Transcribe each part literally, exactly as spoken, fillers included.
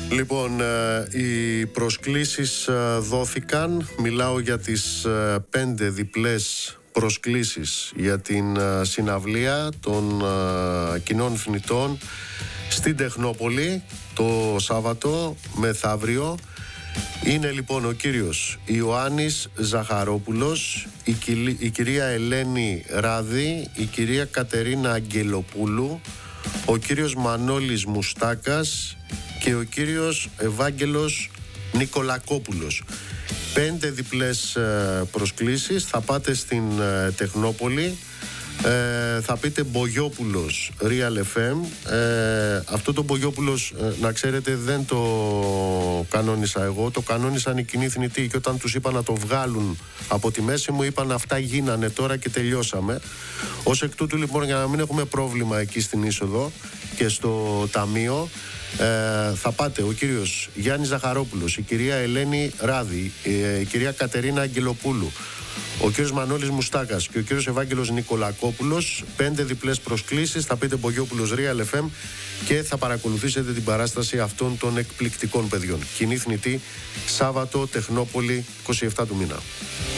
Λοιπόν, οι προσκλήσεις δόθηκαν. Μιλάω για τις πέντε διπλές προσκλήσεις για την συναυλία των κοινών θνητών στην Τεχνόπολη το Σάββατο μεθαύριο. Είναι λοιπόν ο κύριος Ιωάννης Ζαχαρόπουλος, η, κυλ, η κυρία Ελένη Ράδη, η κυρία Κατερίνα Αγγελοπούλου, ο κύριος Μανώλης Μουστάκας και ο κύριος Ευάγγελος Νικολακόπουλος. Πέντε διπλές προσκλήσεις. Θα πάτε στην Τεχνόπολη, ε, θα πείτε Μπογιόπουλος Real εφ εμ. ε, Αυτό το Μπογιόπουλος, ε, να ξέρετε, δεν το κανόνισα εγώ, το κανόνισαν οι κοινοί θνητοί, και όταν τους είπα να το βγάλουν από τη μέση μου είπαν αυτά γίνανε τώρα και τελειώσαμε. Ως εκ τούτου λοιπόν, για να μην έχουμε πρόβλημα εκεί στην είσοδο και στο ταμείο, Ε, θα πάτε ο κύριος Γιάννης Ζαχαρόπουλος, η κυρία Ελένη Ράδη, η, η κυρία Κατερίνα Αγγελοπούλου, ο κύριος Μανώλης Μουστάκας και ο κύριος Ευάγγελος Νικολακόπουλος. Πέντε διπλές προσκλήσεις. Θα πείτε Μπογιόπουλος Real εφ εμ και θα παρακολουθήσετε την παράσταση αυτών των εκπληκτικών παιδιών. Κοινή θνητή, Σάββατο, Τεχνόπολη, είκοσι επτά του μήνα.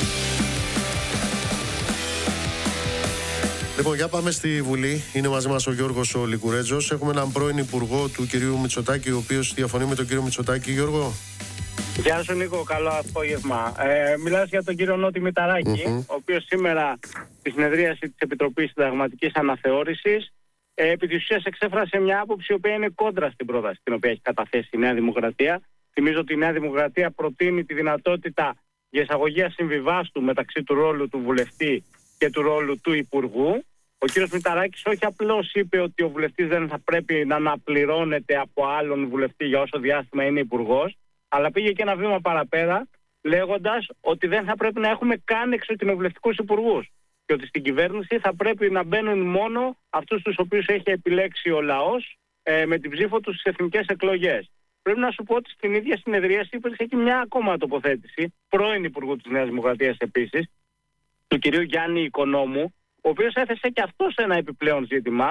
Λοιπόν, για πάμε στη Βουλή. Είναι μαζί μας ο Γιώργος ο Λικουρέτζος. Έχουμε έναν πρώην υπουργό του κυρίου Μητσοτάκη, ο οποίος διαφωνεί με τον κύριο Μητσοτάκη. Γιώργο. Γεια σου Νίκο, καλό απόγευμα. Ε, μιλάς για τον κύριο Νότι Μηταράκη, mm-hmm. ο οποίος σήμερα στη συνεδρίαση της Επιτροπής Συνταγματικής Αναθεώρησης ε, επί της ουσίας εξέφρασε μια άποψη η οποία είναι κόντρα στην πρόταση την οποία έχει καταθέσει η Νέα Δημοκρατία. Θυμίζω ότι η Νέα Δημοκρατία προτείνει τη δυνατότητα για εισαγωγή ασυμβιβάστου μεταξύ του ρόλου του βουλευτή και του ρόλου του Υπουργού. Ο κύριος Μηταράκης όχι απλώς είπε ότι ο βουλευτής δεν θα πρέπει να αναπληρώνεται από άλλον βουλευτή για όσο διάστημα είναι υπουργός, αλλά πήγε και ένα βήμα παραπέρα, λέγοντας ότι δεν θα πρέπει να έχουμε καν εξοκοινοβουλευτικούς υπουργούς και ότι στην κυβέρνηση θα πρέπει να μπαίνουν μόνο αυτούς τους οποίους έχει επιλέξει ο λαός ε, με την ψήφο τους στις εθνικές εκλογές. Πρέπει να σου πω ότι στην ίδια συνεδρίαση υπήρξε και μια ακόμα τοποθέτηση, πρώην υπουργού της Νέας Δημοκρατίας επίσης, του κυρίου Γιάννη Οικονόμου, ο οποίος έθεσε και αυτό σε ένα επιπλέον ζήτημα,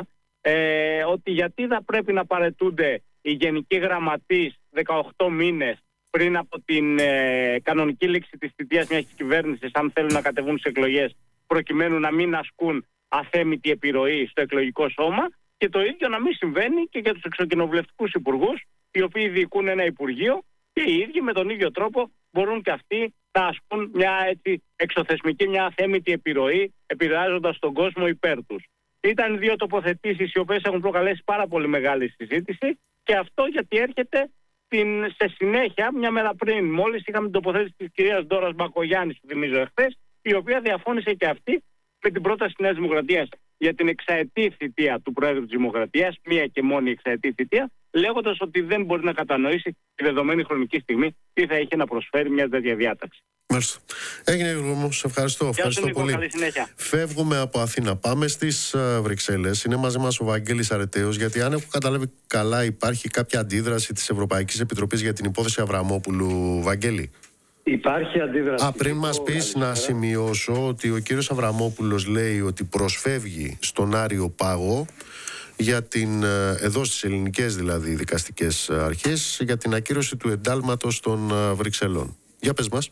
ε, ότι γιατί θα πρέπει να παραιτούνται οι γενικοί γραμματείς δεκαοκτώ μήνες πριν από την ε, κανονική λήξη της θητείας μιας κυβέρνησης, αν θέλουν να κατεβούν σε εκλογές, προκειμένου να μην ασκούν αθέμητη επιρροή στο εκλογικό σώμα, και το ίδιο να μην συμβαίνει και για τους εξοκοινοβουλευτικούς υπουργούς, οι οποίοι διοικούν ένα υπουργείο και οι ίδιοι με τον ίδιο τρόπο μπορούν και αυτοί να ασκούν μια έτσι εξωθεσμική, μια αθέμητη επιρροή, επηρεάζοντας τον κόσμο υπέρ τους. Ήταν δύο τοποθετήσεις οι οποίες έχουν προκαλέσει πάρα πολύ μεγάλη συζήτηση, και αυτό γιατί έρχεται την, σε συνέχεια, μια μέρα πριν, μόλις είχαμε την τοποθέτηση της κυρίας Ντόρας Μπακογιάννη, που θυμίζω εχθές, η οποία διαφώνησε και αυτή με την πρόταση της Νέας Δημοκρατίας για την εξαετή θητεία του Προέδρου της Δημοκρατίας, μία και μόνη εξαετή θητεία, λέγοντας ότι δεν μπορεί να κατανοήσει τη δεδομένη χρονική στιγμή τι θα είχε να προσφέρει μια τέτοια διάταξη. Μάλιστα. Έγινε, Γιώργο μου. Σε ευχαριστώ. ευχαριστώ Νίκο, πολύ. καλή συνέχεια. Φεύγουμε από Αθήνα. Πάμε στις uh, Βρυξέλλες. Είναι μαζί μας ο Βαγγέλης Αρετέος, γιατί αν έχω καταλάβει καλά, υπάρχει κάποια αντίδραση της Ευρωπαϊκής Επιτροπής για την υπόθεση Αβραμόπουλου. Βαγγέλη. Υπάρχει αντίδραση. Α, πριν μας πεις, να σημειώσω ότι ο κύριος Αβραμόπουλος λέει ότι προσφεύγει στον Άριο Πάγο για την, εδώ στις ελληνικές δηλαδή δικαστικές αρχές, για την ακύρωση του εντάλματος των Βρυξελών. Για πες μας.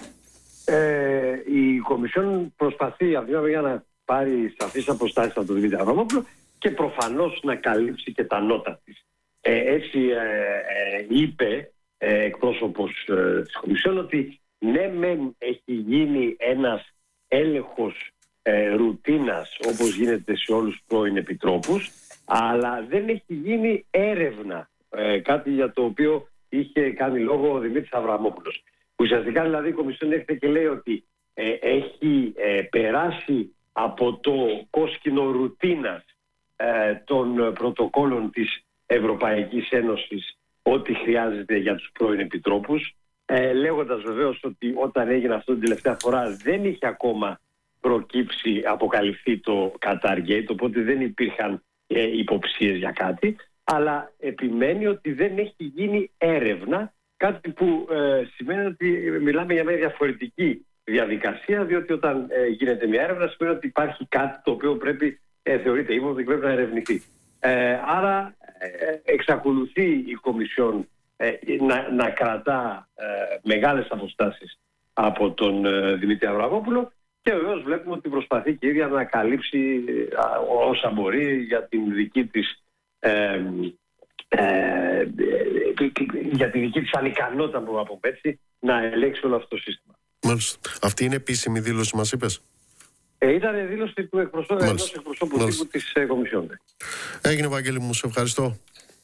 Ε, η Κομισιόν προσπαθεί από μια να πάρει σαφείς αποστάσεις από τον Δημήτρη Αβραμόπουλο και προφανώς να καλύψει και τα νότα της. Ε, έτσι ε, ε, είπε ε, εκπρόσωπος ε, της Κομισιόν ότι ναι μεν έχει γίνει ένας έλεγχος ε, ρουτίνας όπως γίνεται σε όλους τους πρώην επιτρόπους, αλλά δεν έχει γίνει έρευνα, ε, κάτι για το οποίο είχε κάνει λόγο ο Δημήτρης Αβραμόπουλος. Ουσιαστικά δηλαδή η Κομισιόν έρχεται και λέει ότι ε, έχει ε, περάσει από το κόσκινο ρουτίνας ε, των πρωτοκόλων της Ευρωπαϊκής Ένωσης ό,τι χρειάζεται για τους πρώην επιτρόπους, ε, λέγοντας βεβαίως ότι όταν έγινε αυτό την τελευταία φορά δεν είχε ακόμα προκύψει, αποκαλυφθεί το Qatargate, οπότε δεν υπήρχαν ε, υποψίες για κάτι, αλλά επιμένει ότι δεν έχει γίνει έρευνα, κάτι που ε, σημαίνει ότι μιλάμε για μια διαφορετική διαδικασία, διότι όταν ε, γίνεται μια έρευνα σημαίνει ότι υπάρχει κάτι το οποίο πρέπει, ε, θεωρείται ύποπτο και πρέπει να ερευνηθεί. Ε, άρα ε, εξακολουθεί η Κομισιόν ε, να, να κρατά ε, μεγάλες αποστάσεις από τον ε, Δημήτρη Αβραμόπουλο, και βεβαίως βλέπουμε ότι προσπαθεί και η ίδια να καλύψει ε, όσα μπορεί για την δική της ε, ε, για τη δική της ανικανότητα, που από έτσι, να ελέγξει όλο αυτό το σύστημα. Μάλιστα. Αυτή είναι επίσημη δήλωση, μας είπες? Ε, ήταν δήλωση του εκπροσώπου, ενός εκπροσώπου τύπου της ε, Κομισιόν. Έγινε, Βαγγέλη μου, σε ευχαριστώ.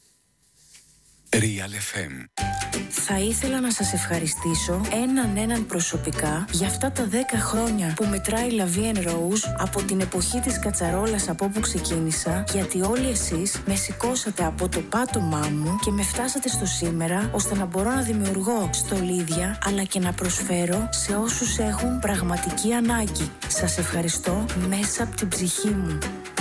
Real εφ εμ. Θα ήθελα να σας ευχαριστήσω έναν έναν προσωπικά για αυτά τα δέκα χρόνια που μετράει La Vie en Rose, από την εποχή της κατσαρόλας από όπου ξεκίνησα, γιατί όλοι εσείς με σηκώσατε από το πάτωμά μου και με φτάσατε στο σήμερα, ώστε να μπορώ να δημιουργώ στολίδια αλλά και να προσφέρω σε όσους έχουν πραγματική ανάγκη. Σας ευχαριστώ μέσα από την ψυχή μου.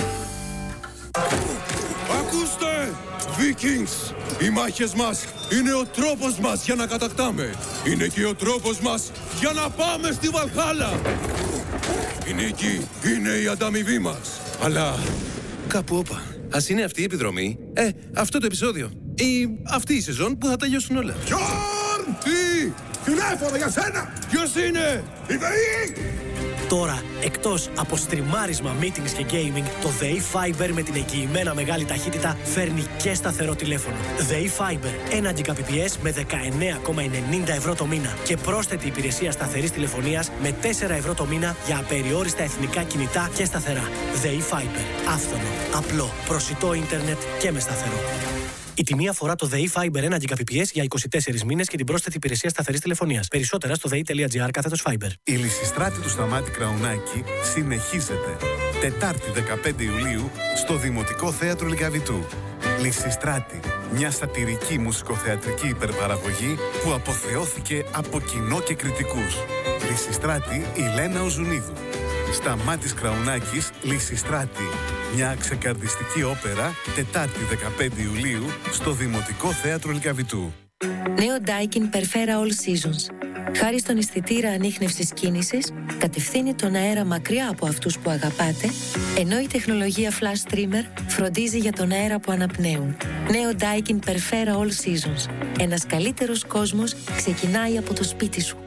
Ακούστε! Vikings! Οι μάχες μας είναι ο τρόπος μας για να κατακτάμε. Είναι και ο τρόπος μας για να πάμε στη Βαλχάλα. Η νίκη είναι η ανταμοιβή μας. Αλλά κάπου όπα. Ας είναι αυτή η επιδρομή, ε, αυτό το επεισόδιο ή αυτή η σεζόν που θα τελειώσουν όλα. Γιόρν! Τι! Τηλέφωνο για σένα! Ποιος είναι? Η ΔΕΗ! Τώρα, εκτός από στριμάρισμα, meetings και gaming, το ΔΕΗ Fiber με την εγγυημένα μεγάλη ταχύτητα φέρνει και σταθερό τηλέφωνο. ΔΕΗ Fiber, ένα Gbps με δεκαεννέα κόμμα ενενήντα ευρώ το μήνα και πρόσθετη υπηρεσία σταθερής τηλεφωνίας με τέσσερα ευρώ το μήνα για απεριόριστα εθνικά κινητά και σταθερά. ΔΕΗ Fiber. Άφθονο, απλό, προσιτό ίντερνετ και με σταθερό. Η τιμή αφορά το ΔΕΗ Fiber ένα Gbps για είκοσι τέσσερις μήνες και την πρόσθετη υπηρεσία σταθερής τηλεφωνίας. Περισσότερα στο δei.gr κάθετος Fiber. Η Λυσιστράτη του Σταμάτη Κραουνάκη συνεχίζεται. Τετάρτη δεκαπέντε Ιουλίου στο Δημοτικό Θέατρο Λυκαβητού. Λυσιστράτη, μια σατιρική μουσικοθεατρική υπερπαραγωγή που αποθεώθηκε από κοινό και κριτικούς. Λυσιστράτη, η Λένα Οζουνίδου. Σταμάτης Κραουνάκης, Λυσιστράτη. Μια ξεκαρδιστική όπερα, Τετάρτη δεκαπέντε Ιουλίου, στο Δημοτικό Θέατρο Λυκαβητού. Νέο Daikin Perfera All Seasons. Χάρη στον αισθητήρα ανίχνευσης κίνησης, κατευθύνει τον αέρα μακριά από αυτούς που αγαπάτε, ενώ η τεχνολογία Flash Trimmer φροντίζει για τον αέρα που αναπνέουν. Νέο Daikin Perfera All Seasons. Ένας καλύτερος κόσμος ξεκινάει από το σπίτι σου.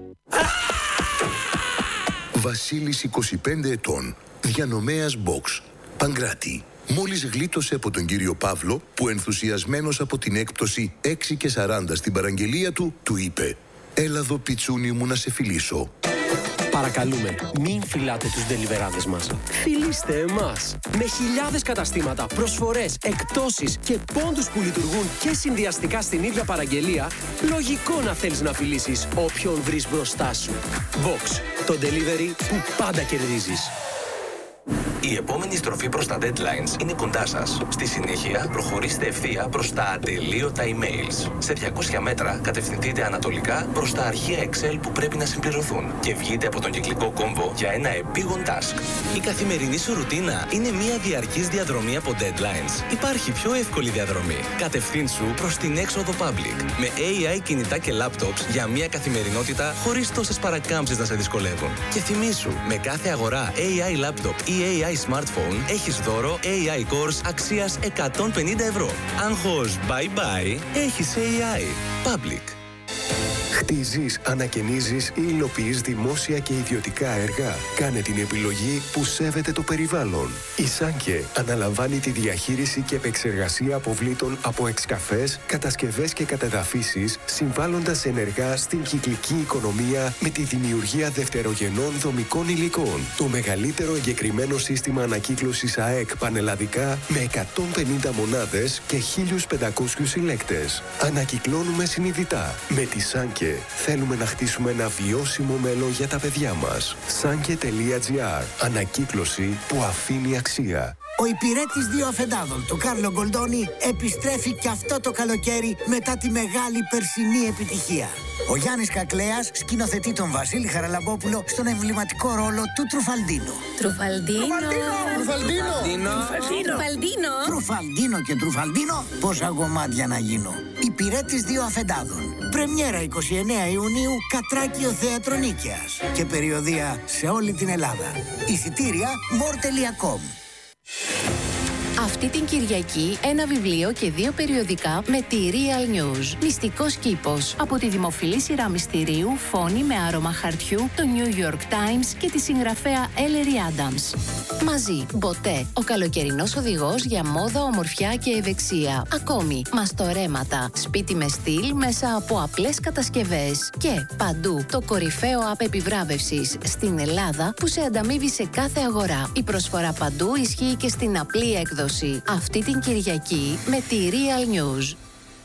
Βασίλης, είκοσι πέντε ετών, διανομέας box, Παγκράτη. Μόλις γλίτωσε από τον κύριο Παύλο, που ενθουσιασμένος από την έκπτωση έξι και σαράντα στην παραγγελία του, του είπε «Έλα εδώ, πιτσούνι μου, να σε φιλήσω». Παρακαλούμε, μην φυλάτε τους ντελιβεράδες μας. Φιλήστε εμάς. Με χιλιάδες καταστήματα, προσφορές, εκπτώσεις και πόντους που λειτουργούν και συνδυαστικά στην ίδια παραγγελία, λογικό να θέλεις να φιλήσεις όποιον βρεις μπροστά σου. Box, το delivery που πάντα κερδίζεις. Η επόμενη στροφή προς τα deadlines είναι κοντά σας. Στη συνέχεια, προχωρήστε ευθεία προς τα ατελείωτα emails. Σε διακόσια μέτρα, κατευθυνθείτε ανατολικά προς τα αρχεία Excel που πρέπει να συμπληρωθούν και βγείτε από τον κυκλικό κόμβο για ένα επίγον task. Η καθημερινή σου ρουτίνα είναι μια διαρκής διαδρομή από deadlines. Υπάρχει πιο εύκολη διαδρομή. Κατευθύνσου προς την έξοδο public. Με έι άι κινητά και laptops για μια καθημερινότητα χωρίς τόσες παρακάμψεις να σε δυσκολεύουν. Και θυμήσου, με κάθε αγορά έι άι laptop ή έι άι smartphone έχεις δώρο έι άι Cores αξίας εκατόν πενήντα ευρώ. Άγχος bye bye, έχεις έι άι. Public. Χτίζεις, ανακαινίζεις ή υλοποιείς δημόσια και ιδιωτικά έργα. Κάνε την επιλογή που σέβεται το περιβάλλον. Η Σάνκε αναλαμβάνει τη διαχείριση και επεξεργασία αποβλήτων από εξκαφές, κατασκευές και κατεδαφίσεις, συμβάλλοντας ενεργά στην κυκλική οικονομία με τη δημιουργία δευτερογενών δομικών υλικών. Το μεγαλύτερο εγκεκριμένο σύστημα ανακύκλωσης ΑΕΚ πανελλαδικά με εκατόν πενήντα μονάδες και χίλιους πεντακόσιους συλλέκτες. Ανακυκλώνουμε συνειδητά. Με τη Σάνκε θέλουμε να χτίσουμε ένα βιώσιμο μέλλον για τα παιδιά μας. Sanke.gr. Ανακύκλωση που αφήνει αξία. Ο υπηρέτης δύο αφεντάδων, το Κάρλο Γκολντόνι, επιστρέφει και αυτό το καλοκαίρι μετά τη μεγάλη περσινή επιτυχία. Ο Γιάννης Κακλέας σκηνοθετεί τον Βασίλη Χαραλαμπόπουλο στον εμβληματικό ρόλο του Τρουφαλντίνο. Τρουφαλντίνο. Τρουφαλντίνο. Τρουφαλντίνο. Τρουφαλντίνο και Τρουφαλντίνο. Πόσα κομμάτια να γίνω. Υπηρέτης δύο αφεντάδων. Πρεμιέρα εικοστή ενάτη Ιουνίου, Κατράκιο Θέατρο Νίκαιας. Και περιοδεία σε όλη την Ελλάδα. Εισιτήρια μορ τελεία κομ. Αυτή την Κυριακή ένα βιβλίο και δύο περιοδικά με τη Real News. Μυστικός κήπος. Από τη δημοφιλή σειρά μυστηρίου Φόνη με άρωμα χαρτιού, το New York Times και τη συγγραφέα Ellery Adams. Μαζί, Μποτέ, ο καλοκαιρινός οδηγός για μόδα, ομορφιά και ευεξία. Ακόμη, μαστορέματα, σπίτι με στυλ μέσα από απλές κατασκευές. Και παντού, το κορυφαίο app επιβράβευσης στην Ελλάδα που σε ανταμείβει σε κάθε αγορά. Η προσφορά παντού ισχύει και στην απλή έκδοση. Αυτή την Κυριακή με τη Real News.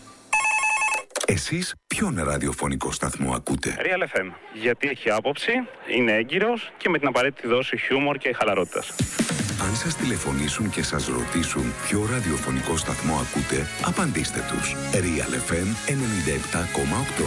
Εσείς ποιον ραδιοφωνικό σταθμό ακούτε? Real εφ εμ. Γιατί έχει άποψη, είναι έγκυρος και με την απαραίτητη δόση χιούμορ και χαλαρότητας. Αν σας τηλεφωνήσουν και σας ρωτήσουν ποιο ραδιοφωνικό σταθμό ακούτε, απαντήστε τους. Real εφ εμ ενενήντα επτά κόμμα οκτώ.